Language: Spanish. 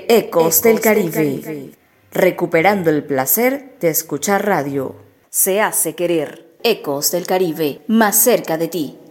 Ecos del Caribe. Recuperando el placer de escuchar radio. Se hace querer. Ecos del Caribe, más cerca de ti.